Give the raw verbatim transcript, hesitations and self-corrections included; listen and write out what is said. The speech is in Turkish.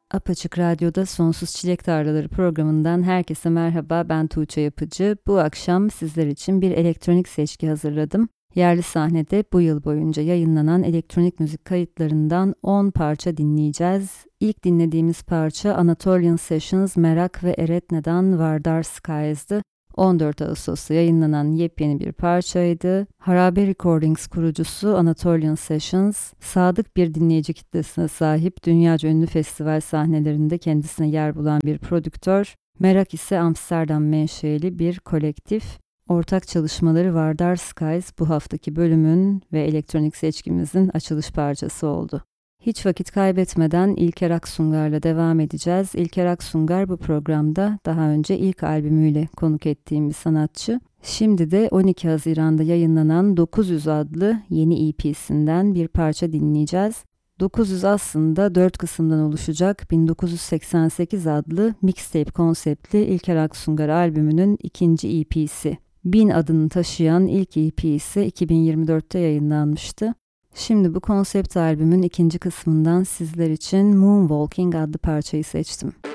Apaçık Radyo'da Sonsuz Çilek Tarlaları programından herkese merhaba, ben Tuğçe Yapıcı. Bu akşam sizler için bir elektronik seçki hazırladım. Yerli sahnede bu yıl boyunca yayınlanan elektronik müzik kayıtlarından on parça dinleyeceğiz. İlk dinlediğimiz parça Anatolian Sessions Merak ve Eretne'den Vardar Skies'dı. on dört Ağustos'ta yayınlanan yepyeni bir parçaydı. Harabe Recordings kurucusu Anatolian Sessions, sadık bir dinleyici kitlesine sahip, dünyaca ünlü festival sahnelerinde kendisine yer bulan bir prodüktör. Merak ise Amsterdam menşeli bir kolektif. Ortak çalışmaları Vardar Skies bu haftaki bölümün ve elektronik seçkimizin açılış parçası oldu. Hiç vakit kaybetmeden İlker Aksungar'la devam edeceğiz. İlker Aksungar bu programda daha önce ilk albümüyle konuk ettiğim bir sanatçı. Şimdi de on iki Haziran'da yayınlanan dokuz yüz adlı yeni E P'sinden bir parça dinleyeceğiz. dokuz yüz aslında dört kısımdan oluşacak bin dokuz yüz seksen sekiz adlı mixtape konseptli İlker Aksungar albümünün ikinci E P'si. bin adını taşıyan ilk E P ise iki bin yirmi dörtte yayınlanmıştı. Şimdi bu konsept albümün ikinci kısmından sizler için Moonwalking adlı parçayı seçtim.